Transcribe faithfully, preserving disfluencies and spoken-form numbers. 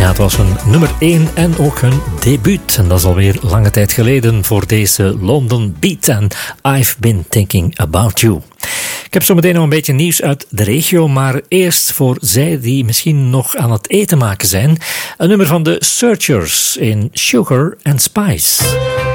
het was hun nummer één en ook hun debuut. En dat is alweer lange tijd geleden voor deze London Beat en I've Been Thinking About You. Ik heb zo meteen nog een beetje nieuws uit de regio, maar eerst voor zij die misschien nog aan het eten maken zijn, een nummer van de Searchers in Sugar and Spice.